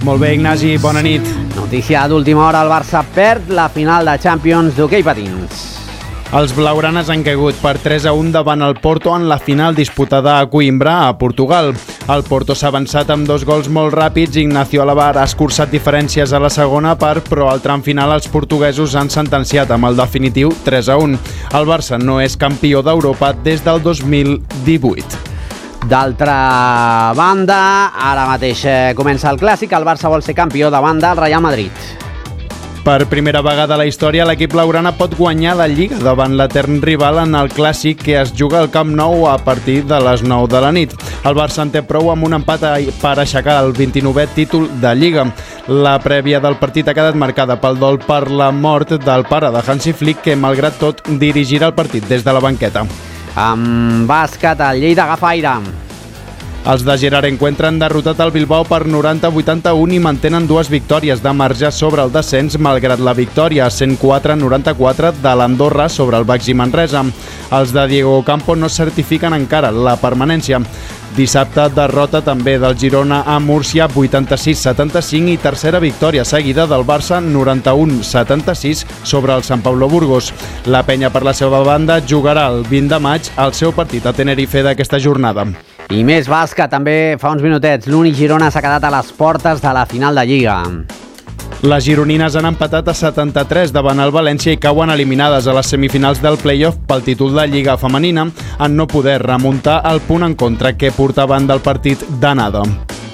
Molt bé, Ignasi, bona nit. Notícia d'última hora, el Barça perd la final de Champions d'hoquei patins. Els blaugranes han caigut per 3-1 davant el Porto en la final disputada a Coimbra, a Portugal. El Porto s'ha avançat amb 2 gols molt ràpids. Ignacio Alabar ha escurçat diferències a la segona part, però al tram final els portuguesos han sentenciat amb el definitiu 3-1. El Barça no és campió d'Europa des del 2018. D'altra banda, ara mateix comença el Clàssic. El Barça vol ser campió davant del Real Madrid. Per primera vegada a la història, l'equip blaugrana pot guanyar la Lliga davant l'etern rival en el Clàssic que es juga al Camp Nou a partir de les 9 de la nit. El Barça en té prou amb un empat per aixecar el 29è títol de Lliga. La prèvia del partit ha quedat marcada pel dol per la mort del pare de Hansi Flick, que malgrat tot dirigirà el partit des de la banqueta. Amb bàsquet, el Lleida agafa aire. Els de Gerarenco han derrotat el Bilbao per 90-81 i mantenen 2 victòries de marge sobre el descens, malgrat la victòria 104-94 de l'Andorra sobre el Baxi Manresa. Els de Diego Campo no certifiquen encara la permanència. Dissabte, derrota també del Girona a Múrcia 86-75 i tercera victòria seguida del Barça 91-76 sobre el Sant Pablo Burgos. La penya, per la seva banda, jugarà el 20 de maig el seu partit a Tenerife d'aquesta jornada. I més bàsquet, també fa uns minutets. L'Uni Girona s'ha quedat a les portes de la final de Lliga. Les gironines han empatat a 73 davant el València i cauen eliminades a les semifinals del play-off pel títol de Lliga femenina en no poder remuntar el punt en contra que portaven del partit d'anada.